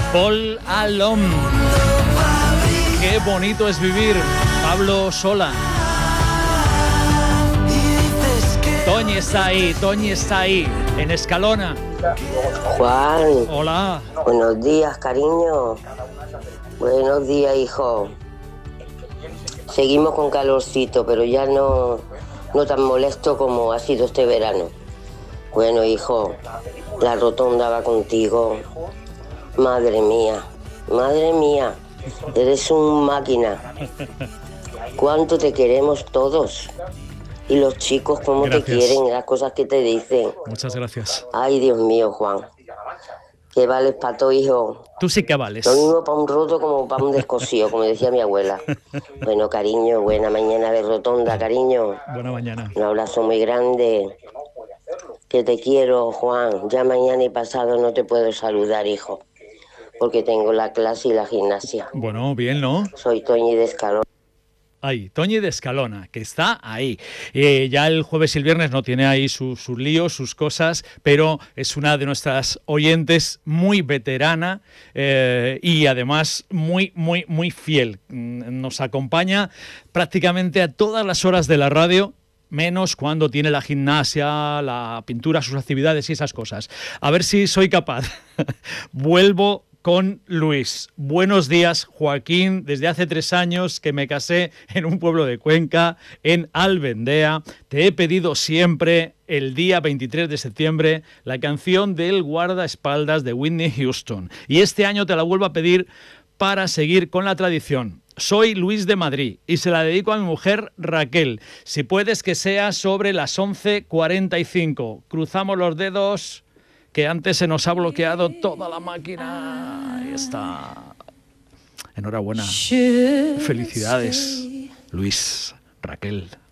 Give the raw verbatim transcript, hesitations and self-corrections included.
Paul Alom. Qué bonito es vivir. Pablo Sola. Toñi está ahí, Toñi está ahí, en Escalona. Juan. Hola. Buenos días, cariño. Buenos días, hijo. Seguimos con calorcito, pero ya no, no tan molesto como ha sido este verano. Bueno, hijo, la rotonda va contigo. Madre mía, madre mía, eres un máquina. ¿Cuánto te queremos todos? Y los chicos, cómo Gracias. te quieren, las cosas que te dicen. Muchas gracias. Ay, Dios mío, Juan. Que vales para todo, hijo. Tú sí que vales. Lo mismo para un roto como para un descosido, como decía mi abuela. Bueno, cariño, buena mañana de rotonda, cariño. Buena mañana. Un abrazo muy grande. Que te quiero, Juan. Ya mañana y pasado no te puedo saludar, hijo, porque tengo la clase y la gimnasia. Bueno, bien, ¿no? Soy Toñi de Escalón. Ahí, Toñi de Escalona, que está ahí. Eh, ya el jueves y el viernes no tiene ahí sus su líos, sus cosas, pero es una de nuestras oyentes muy veterana eh, y además muy, muy, muy fiel. Nos acompaña prácticamente a todas las horas de la radio, menos cuando tiene la gimnasia, la pintura, sus actividades y esas cosas. A ver si soy capaz. Vuelvo con Luis. Buenos días, Joaquín. Desde hace tres años que me casé en un pueblo de Cuenca, en Albendea, te he pedido siempre, el día veintitrés de septiembre, la canción del guardaespaldas de Whitney Houston. Y este año te la vuelvo a pedir para seguir con la tradición. Soy Luis de Madrid y se la dedico a mi mujer Raquel. Si puedes que sea sobre las once cuarenta y cinco. Cruzamos los dedos, que antes se nos ha bloqueado toda la máquina. Ahí está. Enhorabuena. Felicidades, Luis, Raquel.